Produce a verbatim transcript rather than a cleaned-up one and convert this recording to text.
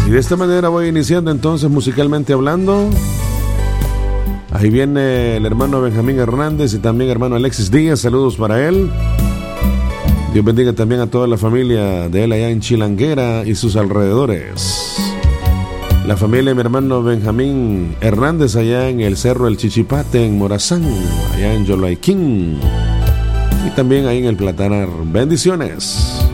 Y de esta manera voy iniciando entonces musicalmente hablando. Ahí viene el hermano Benjamín Hernández y también hermano Alexis Díaz, saludos para él. Dios bendiga también a toda la familia de él allá en Chilanguera y sus alrededores. La familia de mi hermano Benjamín Hernández allá en el Cerro El Chichipate, en Morazán, allá en Yolaiquín. Y también ahí en el Platanar. Bendiciones.